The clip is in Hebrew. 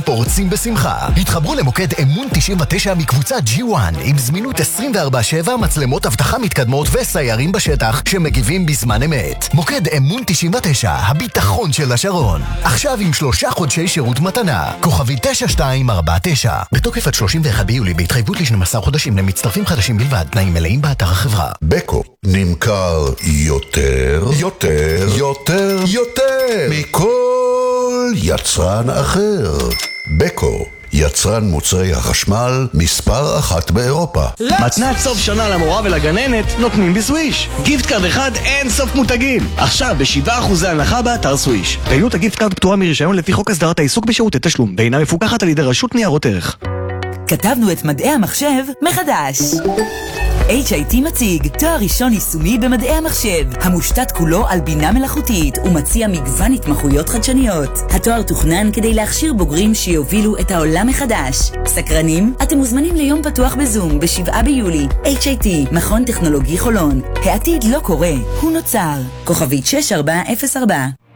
פורצים בשמחה. התחברו למוקד אמון 99 מקבוצת G1 עם זמינות 24/7, מצלמות אבטחה מתקדמות וסיירים בשטח שמגיבים בזמן אמת. מוקד אמון 99, הביטחון של השרון. עכשיו עם 3 חודשי שירות מתנה. כוכבי 9249. בתוקף עד 31 ביולי בהתחייבות ל12 חודשים למצטרפים חדשים בלבד. תנאים מלאים באתר החברה. בקו נמכר יותר מכל יצרן אחר. בקו, יצרן מוצרי החשמל מספר 1 באירופה. מתנת סוף שנה למורה ולגננת נותנים בסוויש. גיפט קארד אחד אין סוף מותגים. עכשיו ב7% הנחה באתר סוויש. פעילות הגיפט קארד פטורה מרישיון לפי חוק הסדרת העיסוק בשירותי תשלום, ואינה מפוקחת על ידי רשות ניירות ערך. כתבנו את מדעי המחשב מחדש. HIT מציג תואר ראשון יישומי במדעי המחשב, המושתת כולו על בינה מלאכותית ומציע מגוון התמחויות חדשניות. התואר תוכנן כדי להכשיר בוגרים שיובילו את העולם מחדש. סקרנים? אתם מוזמנים ליום פתוח בזום ב7 ביולי. HIT, מכון טכנולוגי חולון. העתיד לא קורה, הוא נוצר. כוכבית 6404.